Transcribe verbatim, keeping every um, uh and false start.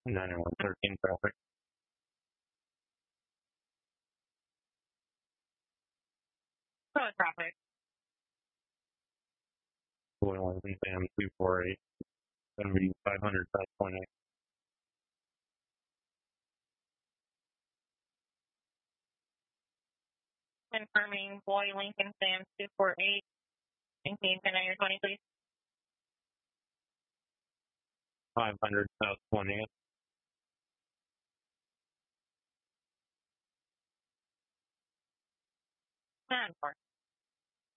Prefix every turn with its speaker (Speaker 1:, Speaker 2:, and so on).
Speaker 1: ninety-one thirteen traffic.
Speaker 2: Oh, traffic.
Speaker 1: Boiling Sam two four eight. Gonna be five hundred South Point eight.
Speaker 2: Confirming Boy Lincoln Sam two four eight. And can you pin on your twenty, please?
Speaker 1: five hundred South twentieth.
Speaker 2: And four.